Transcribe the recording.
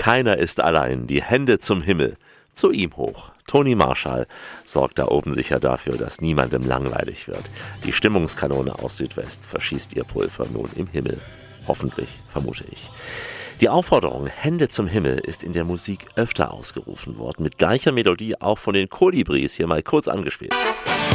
Keiner ist allein, die Hände zum Himmel, zu ihm hoch. Toni Marshall sorgt da oben sicher dafür, dass niemandem langweilig wird. Die Stimmungskanone aus Südwest verschießt ihr Pulver nun im Himmel. Hoffentlich, vermute ich. Die Aufforderung Hände zum Himmel ist in der Musik öfter ausgerufen worden. Mit gleicher Melodie auch von den Kolibris hier mal kurz angespielt.